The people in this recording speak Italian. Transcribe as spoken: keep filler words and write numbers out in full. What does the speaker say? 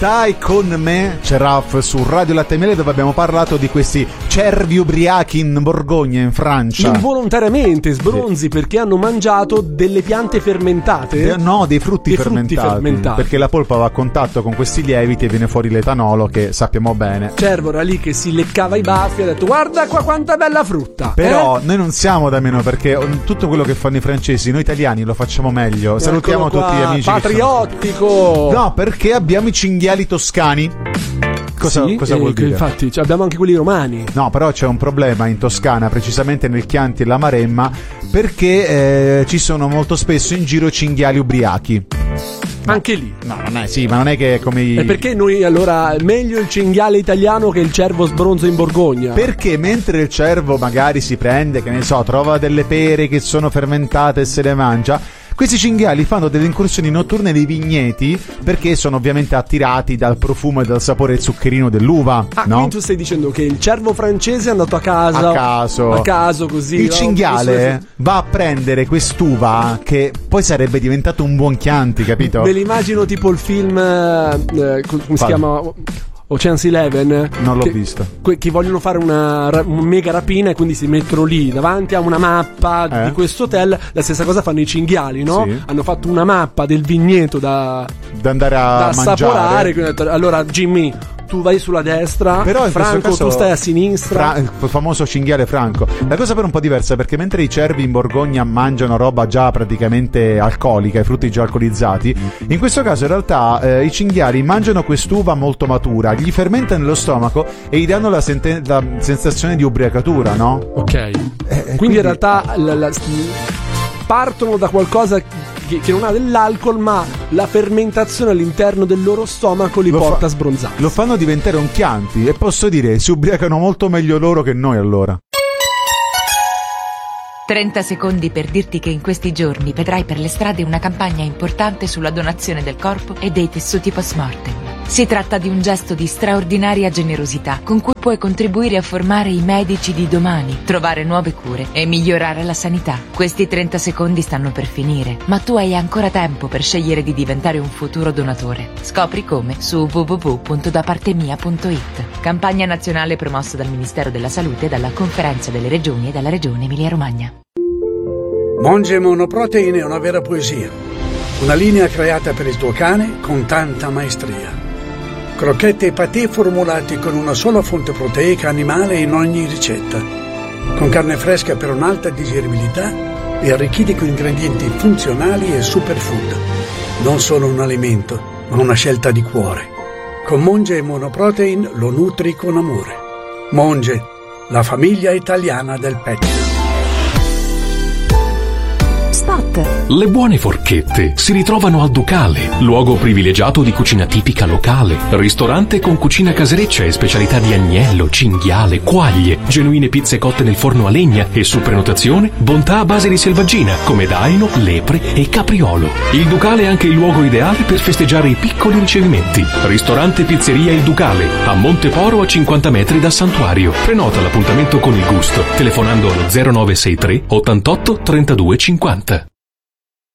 Stai con me, c'è Ralph su Radio Latte e Miele, dove abbiamo parlato di questi cervi ubriachi in Borgogna, in Francia. Involontariamente sbronzi, sì, perché hanno mangiato delle piante fermentate? De- no, dei frutti, dei fermentati, frutti fermentati. Perché la polpa va a contatto con questi lieviti e viene fuori l'etanolo, che sappiamo bene. Cervo era lì che si leccava i baffi e ha detto: guarda qua quanta bella frutta. Però eh? noi non siamo da meno, perché tutto quello che fanno i francesi noi italiani lo facciamo meglio. Salutiamo Eccolo tutti qua, gli amici. patriottico. Sono... No, perché abbiamo i cinghiali toscani. Cosa, sì, cosa eh, vuol dire? Infatti abbiamo anche quelli romani. No, però c'è un problema in Toscana, precisamente nel Chianti e la Maremma, perché eh, ci sono molto spesso in giro cinghiali ubriachi. No. Anche lì. No, non è, sì, ma non è che è come i... E perché noi allora meglio il cinghiale italiano che il cervo sbronzo in Borgogna? Perché mentre il cervo magari si prende, che ne so, trova delle pere che sono fermentate e se le mangia, questi cinghiali fanno delle incursioni notturne nei vigneti, perché sono ovviamente attirati dal profumo e dal sapore zuccherino dell'uva. Ah, no? quindi tu stai dicendo che il cervo francese è andato a casa a caso a caso così il no? cinghiale va a prendere quest'uva che poi sarebbe diventato un buon Chianti, capito? Me l'immagino tipo il film eh, come si Quale? chiama? Ocean's Eleven. Non l'ho che, visto. que- che vogliono fare una, ra- una mega rapina e quindi si mettono lì davanti a una mappa eh? di questo hotel. La stessa cosa fanno i cinghiali, no? Sì. Hanno fatto una mappa del vigneto da, da andare a da mangiare. assaporare. Quindi hanno detto, allora Jimmy, tu vai sulla destra, però in Franco caso, tu stai a sinistra. Fra- il famoso cinghiale Franco. La cosa però è un po' diversa, perché mentre i cervi in Borgogna mangiano roba già praticamente alcolica, i frutti già alcolizzati, in questo caso in realtà eh, i cinghiali mangiano quest'uva molto matura, gli fermenta nello stomaco e gli danno la, sente- la sensazione di ubriacatura, no? Ok. Eh, quindi, quindi in realtà la, la, partono da qualcosa che, che non ha dell'alcol, ma la fermentazione all'interno del loro stomaco li Lo porta fa- a sbronzare. Lo fanno diventare un Chianti, e posso dire, si ubriacano molto meglio loro che noi allora. trenta secondi per dirti che in questi giorni vedrai per le strade una campagna importante sulla donazione del corpo e dei tessuti post-mortem. Si tratta di un gesto di straordinaria generosità con cui puoi contribuire a formare i medici di domani, trovare nuove cure e migliorare la sanità. Questi trenta secondi stanno per finire, ma tu hai ancora tempo per scegliere di diventare un futuro donatore. Scopri come su w w w punto da parte mia punto i t. Campagna nazionale promossa dal Ministero della Salute, dalla Conferenza delle Regioni e dalla Regione Emilia-Romagna. Monge Monoprotein è una vera poesia. Una linea creata per il tuo cane con tanta maestria. Crocchette e patè formulati con una sola fonte proteica animale in ogni ricetta. Con carne fresca per un'alta digeribilità e arricchiti con ingredienti funzionali e superfood. Non solo un alimento, ma una scelta di cuore. Con Monge Monoprotein lo nutri con amore. Monge, la famiglia italiana del pet. Le buone forchette si ritrovano al Ducale, luogo privilegiato di cucina tipica locale, ristorante con cucina casereccia e specialità di agnello, cinghiale, quaglie, genuine pizze cotte nel forno a legna e su prenotazione bontà a base di selvaggina come daino, lepre e capriolo. Il Ducale è anche il luogo ideale per festeggiare i piccoli ricevimenti. Ristorante Pizzeria Il Ducale, a Monteporo a cinquanta metri dal santuario. Prenota l'appuntamento con il gusto telefonando allo zero nove sei tre ottantotto trentadue cinquanta.